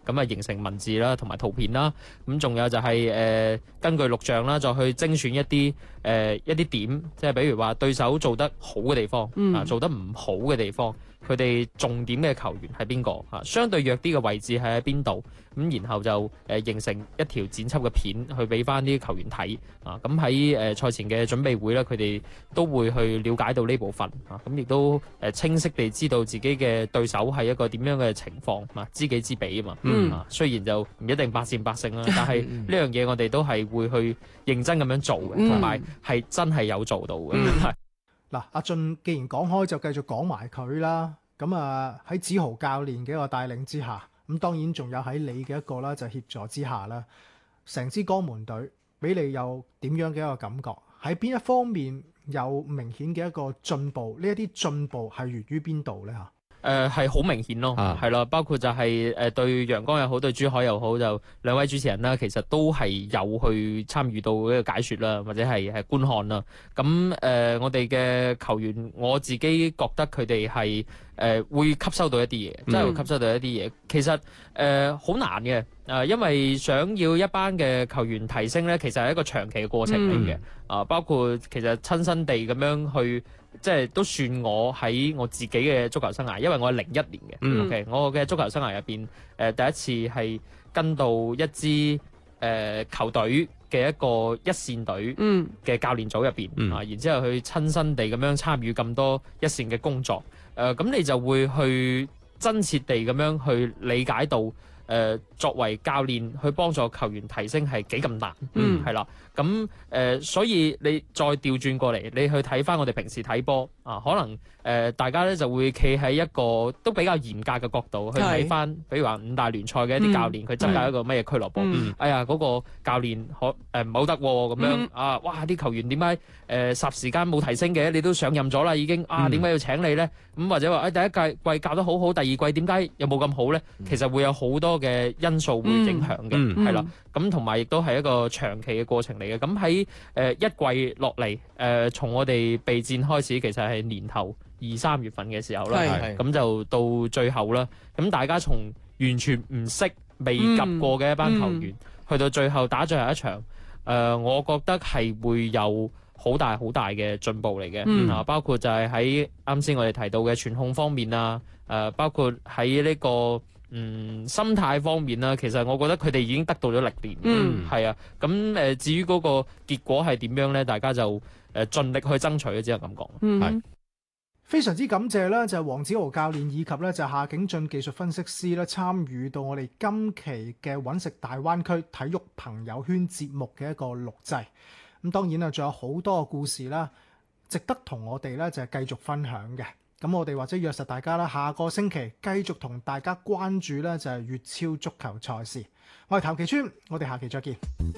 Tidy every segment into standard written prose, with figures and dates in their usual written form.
咁啊形成文字啦同埋圖片啦。咁仲有就係根據錄像啦，再去精選一啲點，即係比如話對手做得好嘅地方，做得唔好嘅地方，佢哋重點嘅球員係邊個啊？相對弱啲嘅位置係喺邊度？咁然後就形成一條剪輯嘅片去俾翻啲球員睇啊！咁喺賽前嘅準備會咧，佢哋都會去了解到呢部分啊！咁亦都清晰地知道自己嘅對手係一個點樣嘅情況啊，知己知彼啊嘛。雖然就唔一定百戰百勝啦，但係呢樣嘢我哋都係會去認真咁樣做嘅，同埋係真係有做到嘅。 嗱，阿俊既然講開，就繼續講埋佢啦。咁啊喺子豪教練嘅一個帶領之下，咁當然仲有喺你嘅一個啦，就協助之下啦，成支江門隊俾你有點樣嘅一個感覺？喺邊一方面有明顯嘅一個進步？呢一啲進步係源於邊度咧？嚇？ 係好明顯咯，係啦，包括就係對陽光又好，對珠海又好，就兩位主持人啦，其實都係有去參與到呢個解說啦，或者係觀看啦。咁我哋嘅球員，我自己覺得佢哋係會吸收到一啲嘢，真係會吸收到一啲嘢。其實好難嘅，因為想要一班嘅球員提升咧，其實係一個長期嘅過程嚟嘅。包括其實親身地咁樣去。即係都算我喺我自己嘅足球生涯，因為我係01年嘅，OK，我嘅足球生涯入邊，第一次係跟到一支球隊嘅一個一線隊嘅教練組入邊，然之後去親身地咁樣參與咁多一線嘅工作，咁你就會去真切地咁樣去理解到，作為教練去幫助球員提升係幾咁難，係啦。咁所以你再調轉過嚟，你去睇翻我哋平時睇波啊，可能大家咧就會企喺一個都比較嚴格嘅角度去睇翻，比如話5大聯賽嘅一啲教練，佢執教一個乜嘢俱樂部，哎呀嗰個教練唔好得咁樣啊！哇啲球員點解霎時間冇提升嘅？你都上任咗啦已經啊，點解要請你咧？咁或者話第一季教得好好，第二季點解又冇咁好咧？其實會有好多嘅因素會影響嘅，係啦。咁同埋亦都係一個長期嘅過程嚟嘅。咁喺一季落嚟，從我哋備戰開始，其實係年頭2-3月份嘅時候啦，咁就到最後啦。咁大家從完全唔識、未及過嘅一班球員，去到最後打最後一場，我覺得係會有好大嘅進步嚟嘅。包括就係喺啱先我哋提到嘅傳控方面啊，包括喺呢個心態方面啦，其實我覺得佢哋已經得到咗歷練，係啊。咁至於嗰個結果係點樣咧，大家就盡力去爭取嘅，只係咁講。係非常之感謝啦，就係黃子豪教練以及咧就夏景俊技術分析師咧參與到我哋今期嘅揾食大灣區體育朋友圈節目嘅一個錄製。咁當然啦，仲有好多個故事啦，值得同我哋咧就係繼續分享嘅。咁我哋或者約實大家啦，下個星期繼續同大家關注咧就係粵超足球賽事。我係譚其川，我哋下期再見。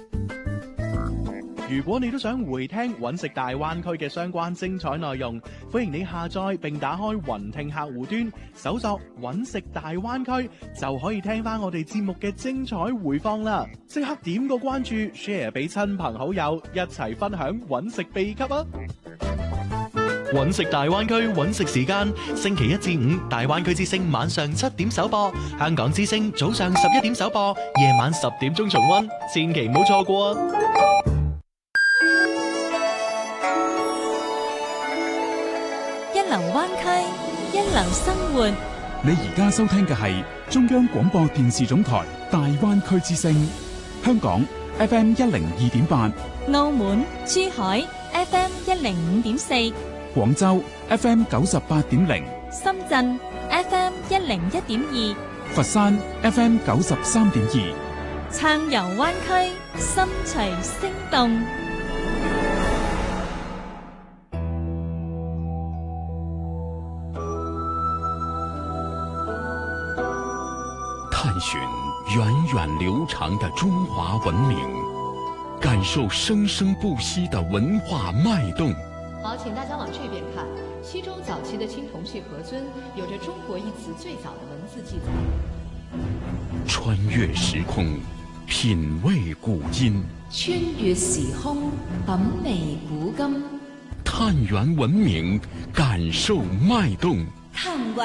如果你都想回聽揾食大灣區嘅相關精彩內容，歡迎你下載並打開雲聽客戶端，搜索揾食大灣區，就可以聽翻我哋節目嘅精彩回放啦！即刻點個關注 ，share 俾親朋好友，一齊分享揾食秘笈啊！揾食大灣區揾食時間，星期1至5大灣區之聲晚上7點首播，香港之聲早上11點首播，夜晚10點鐘重溫，千祈唔好錯過啊！ 一流灣區，一流生活。 你而家收聽嘅係中央廣播電視總台大灣區之聲，香港 FM 102.8， 澳門、珠海 FM 105.4。 廣州 FM 98.0， 深圳 FM 101.2， 佛山 FM 93.2， 暢遊灣區，心隨聲動。 探尋源遠流長的中華文明，感受生生不息的文化脈動。 好，請大家往這邊看。西周早期的青銅器盒尊有着中國一詞最早的文字記載。 穿越時空，品味古今。 穿越時空，品味古今。 探源文明，感受脈動。 探